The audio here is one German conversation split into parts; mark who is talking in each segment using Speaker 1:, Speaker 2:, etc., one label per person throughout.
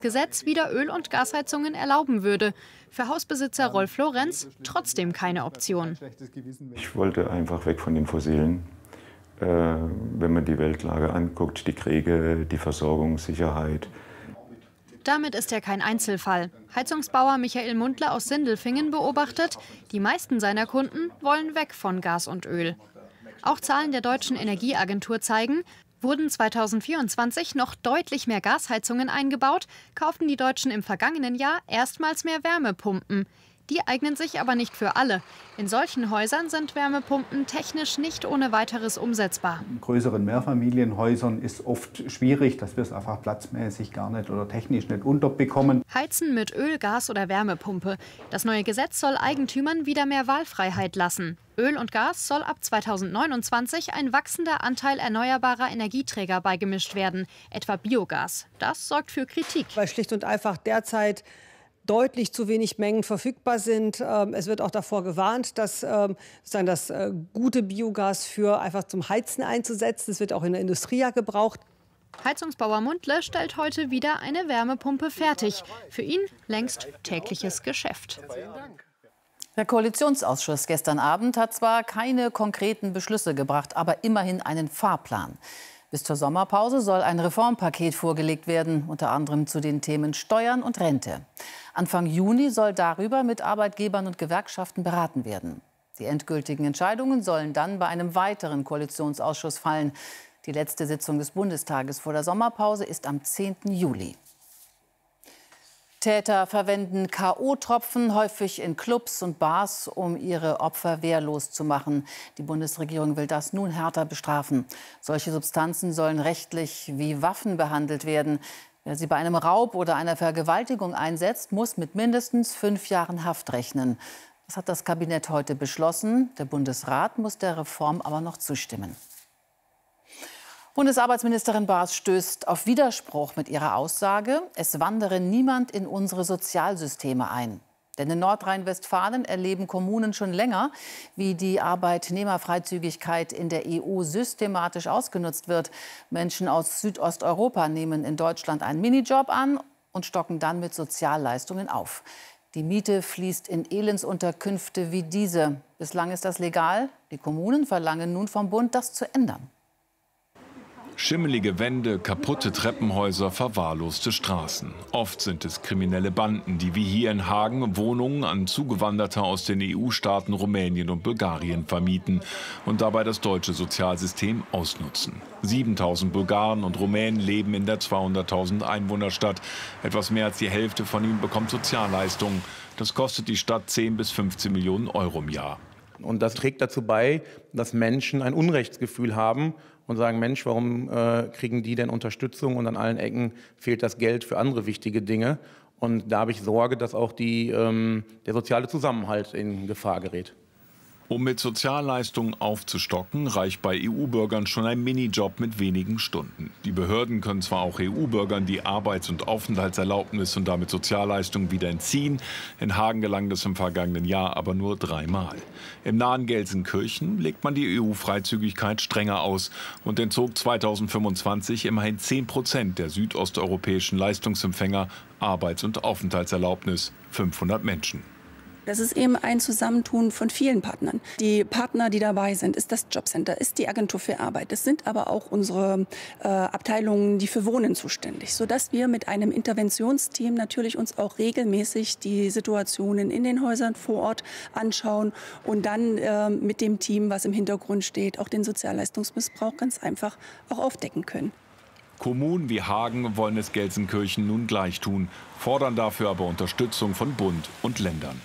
Speaker 1: Gesetz wieder Öl- und Gasheizungen erlauben würde. Für Hausbesitzer Rolf Lorenz trotzdem keine Option.
Speaker 2: Ich wollte einfach weg von den Fossilen. Wenn man die Weltlage anguckt, die Kriege, die Versorgungssicherheit.
Speaker 1: Damit ist er kein Einzelfall. Heizungsbauer Michael Mundler aus Sindelfingen beobachtet, die meisten seiner Kunden wollen weg von Gas und Öl. Auch Zahlen der Deutschen Energieagentur zeigen, wurden 2024 noch deutlich mehr Gasheizungen eingebaut, kauften die Deutschen im vergangenen Jahr erstmals mehr Wärmepumpen. Die eignen sich aber nicht für alle. In solchen Häusern sind Wärmepumpen technisch nicht ohne weiteres umsetzbar.
Speaker 3: In größeren Mehrfamilienhäusern ist oft schwierig, dass wir es einfach platzmäßig gar nicht oder technisch nicht unterbekommen.
Speaker 1: Heizen mit Öl, Gas oder Wärmepumpe. Das neue Gesetz soll Eigentümern wieder mehr Wahlfreiheit lassen. Öl und Gas soll ab 2029 ein wachsender Anteil erneuerbarer Energieträger beigemischt werden, etwa Biogas. Das sorgt für Kritik.
Speaker 4: Weil schlicht und einfach derzeit deutlich zu wenig Mengen verfügbar sind. Es wird auch davor gewarnt, dass das gute Biogas für einfach zum Heizen einzusetzen. Es wird auch in der Industrie ja gebraucht.
Speaker 1: Heizungsbauer Mundle stellt heute wieder eine Wärmepumpe fertig. Für ihn längst tägliches Geschäft.
Speaker 5: Der Koalitionsausschuss gestern Abend hat zwar keine konkreten Beschlüsse gebracht, aber immerhin einen Fahrplan. Bis zur Sommerpause soll ein Reformpaket vorgelegt werden, unter anderem zu den Themen Steuern und Rente. Anfang Juni soll darüber mit Arbeitgebern und Gewerkschaften beraten werden. Die endgültigen Entscheidungen sollen dann bei einem weiteren Koalitionsausschuss fallen. Die letzte Sitzung des Bundestages vor der Sommerpause ist am 10. Juli. Täter verwenden K.O.-Tropfen häufig in Clubs und Bars, um ihre Opfer wehrlos zu machen. Die Bundesregierung will das nun härter bestrafen. Solche Substanzen sollen rechtlich wie Waffen behandelt werden. Wer sie bei einem Raub oder einer Vergewaltigung einsetzt, muss mit mindestens 5 Jahren Haft rechnen. Das hat das Kabinett heute beschlossen. Der Bundesrat muss der Reform aber noch zustimmen. Bundesarbeitsministerin Baas stößt auf Widerspruch mit ihrer Aussage, es wandere niemand in unsere Sozialsysteme ein. Denn in Nordrhein-Westfalen erleben Kommunen schon länger, wie die Arbeitnehmerfreizügigkeit in der EU systematisch ausgenutzt wird. Menschen aus Südosteuropa nehmen in Deutschland einen Minijob an und stocken dann mit Sozialleistungen auf. Die Miete fließt in Elendsunterkünfte wie diese. Bislang ist das legal. Die Kommunen verlangen nun vom Bund, das zu ändern.
Speaker 6: Schimmelige Wände, kaputte Treppenhäuser, verwahrloste Straßen. Oft sind es kriminelle Banden, die wie hier in Hagen Wohnungen an Zugewanderte aus den EU-Staaten Rumänien und Bulgarien vermieten und dabei das deutsche Sozialsystem ausnutzen. 7.000 Bulgaren und Rumänen leben in der 200.000 Einwohnerstadt. Etwas mehr als die Hälfte von ihnen bekommt Sozialleistungen. Das kostet die Stadt 10 bis 15 Millionen Euro im Jahr.
Speaker 7: Und das trägt dazu bei, dass Menschen ein Unrechtsgefühl haben und sagen, Mensch, warum kriegen die denn Unterstützung? Und an allen Ecken fehlt das Geld für andere wichtige Dinge. Und da habe ich Sorge, dass auch der soziale Zusammenhalt in Gefahr gerät.
Speaker 6: Um mit Sozialleistungen aufzustocken, reicht bei EU-Bürgern schon ein Minijob mit wenigen Stunden. Die Behörden können zwar auch EU-Bürgern die Arbeits- und Aufenthaltserlaubnis und damit Sozialleistungen wieder entziehen. In Hagen gelang das im vergangenen Jahr aber nur 3-mal. Im nahen Gelsenkirchen legt man die EU-Freizügigkeit strenger aus und entzog 2025 immerhin 10% der südosteuropäischen Leistungsempfänger Arbeits- und Aufenthaltserlaubnis, 500 Menschen.
Speaker 8: Das ist eben ein Zusammentun von vielen Partnern. Die Partner, die dabei sind, ist das Jobcenter, ist die Agentur für Arbeit. Das sind aber auch unsere Abteilungen, die für Wohnen zuständig, sodass wir mit einem Interventionsteam natürlich uns auch regelmäßig die Situationen in den Häusern vor Ort anschauen und dann mit dem Team, was im Hintergrund steht, auch den Sozialleistungsmissbrauch ganz einfach auch aufdecken können.
Speaker 6: Kommunen wie Hagen wollen es Gelsenkirchen nun gleich tun, fordern dafür aber Unterstützung von Bund und Ländern.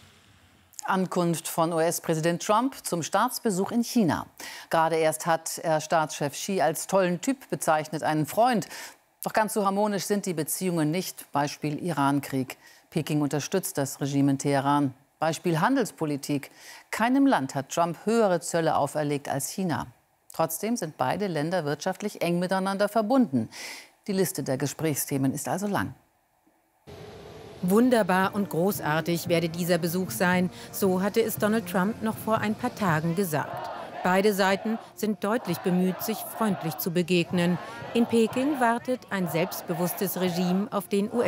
Speaker 5: Ankunft von US-Präsident Trump zum Staatsbesuch in China. Gerade erst hat er Staatschef Xi als tollen Typ bezeichnet, einen Freund. Doch ganz so harmonisch sind die Beziehungen nicht. Beispiel Iran-Krieg. Peking unterstützt das Regime in Teheran. Beispiel Handelspolitik. Keinem Land hat Trump höhere Zölle auferlegt als China. Trotzdem sind beide Länder wirtschaftlich eng miteinander verbunden. Die Liste der Gesprächsthemen ist also lang.
Speaker 9: Wunderbar und großartig werde dieser Besuch sein, so hatte es Donald Trump noch vor ein paar Tagen gesagt. Beide Seiten sind deutlich bemüht, sich freundlich zu begegnen. In Peking wartet ein selbstbewusstes Regime auf den